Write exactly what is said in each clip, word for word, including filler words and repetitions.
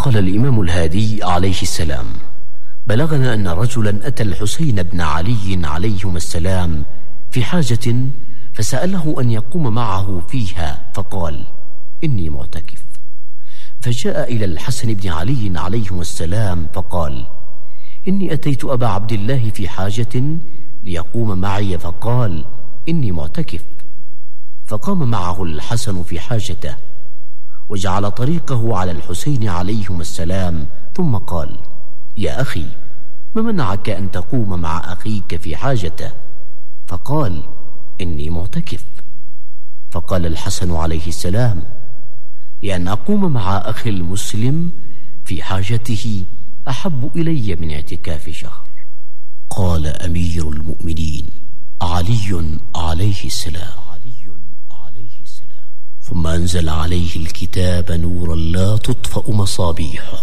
قال الإمام الهادي عليه السلام: بلغنا أن رجلا أتى الحسين بن علي عليهما السلام في حاجة فسأله أن يقوم معه فيها، فقال: إني معتكف. فجاء إلى الحسن بن علي عليهما السلام فقال: إني أتيت أبا عبد الله في حاجة ليقوم معي، فقال: إني معتكف. فقام معه الحسن في حاجته وجعل طريقه على الحسين عليهما السلام، ثم قال: يا أخي، ما منعك أن تقوم مع أخيك في حاجته؟ فقال: إني معتكف. فقال الحسن عليه السلام: لأن أقوم مع أخي المسلم في حاجته أحب إلي من اعتكاف شهر. قال أمير المؤمنين علي عليه السلام: ثم أنزل عليه الكتاب نورا لا تطفأ مصابيحه،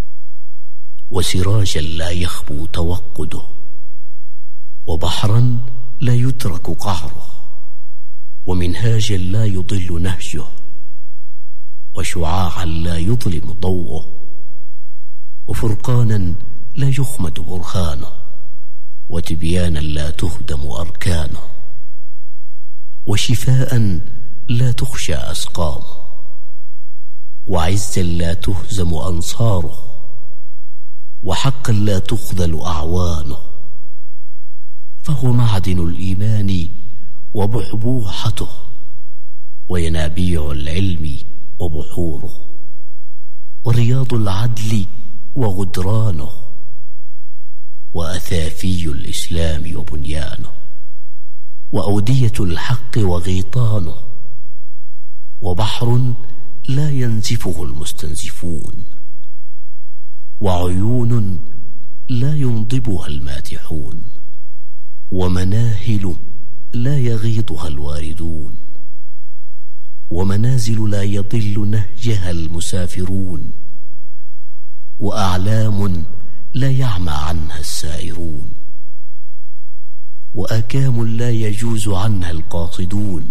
وسراجا لا يخبو توقده، وبحرا لا يترك قعره، ومنهاجا لا يضل نهجه، وشعاعا لا يظلم ضوءه، وفرقانا لا يخمد برهانه، وتبيانا لا تهدم أركانه، وشفاء لا تخشى أسقامه، وعزا لا تهزم أنصاره، وحقا لا تخذل أعوانه، فهو معدن الإيمان وبحبوحته، وينابيع العلم وبحوره، ورياض العدل وغدرانه، وأثافي الإسلام وبنيانه، وأودية الحق وغيطانه، وبحر لا ينزفه المستنزفون، وعيون لا ينضبها المادحون، ومناهل لا يغيضها الواردون، ومنازل لا يضل نهجها المسافرون، وأعلام لا يعمى عنها السائرون، وأكام لا يجوز عنها القاصدون.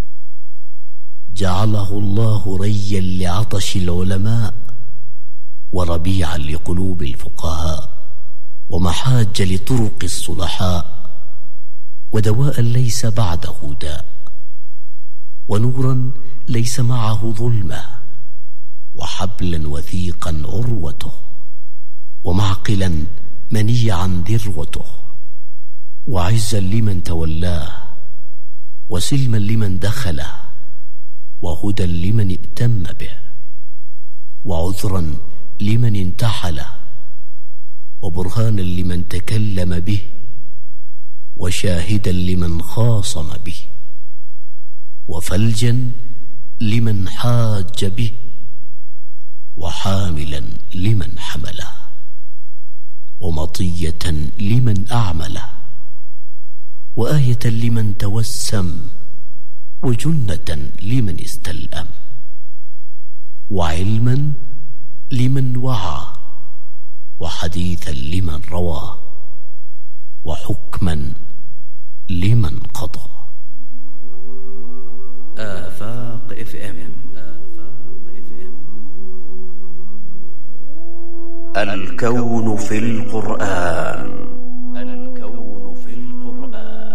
جعله الله ريا لعطش العلماء، وربيعا لقلوب الفقهاء، ومحاج لطرق الصلحاء، ودواء ليس بعده داء، ونورا ليس معه ظلمة، وحبلا وثيقا عروته، ومعقلا منيعا ذروته، وعزا لمن تولاه، وسلما لمن دخله، وهدى لمن ائتم به، وعذرا لمن انتحله، وبرهانا لمن تكلم به، وشاهدا لمن خاصم به، وفلجا لمن حاج به، وحاملا لمن حمله، ومطية لمن أعمله، وآية لمن توسم، وجنة لمن استلأم، وعلما لمن وعى، وحديثا لمن روى، وحكما لمن قضى. آفاق اف ام. الكون في القرآن.